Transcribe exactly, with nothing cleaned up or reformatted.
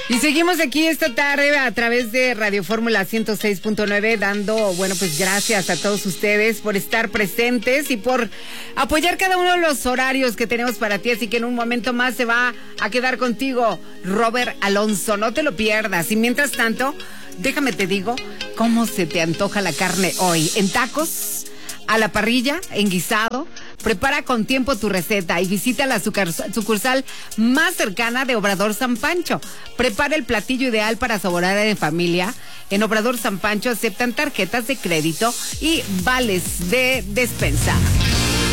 Y seguimos aquí esta tarde a través de Radio Fórmula ciento seis punto nueve dando, bueno, pues gracias a todos ustedes por estar presentes y por apoyar cada uno de los horarios que tenemos para ti. Así que en un momento más se va a quedar contigo Robert Alonso, no te lo pierdas. Y mientras tanto, déjame te digo cómo se te antoja la carne hoy. En tacos, a la parrilla, en guisado. Prepara con tiempo tu receta y visita la sucursal más cercana de Obrador San Pancho. Prepara el platillo ideal para saborear en familia. En Obrador San Pancho aceptan tarjetas de crédito y vales de despensa.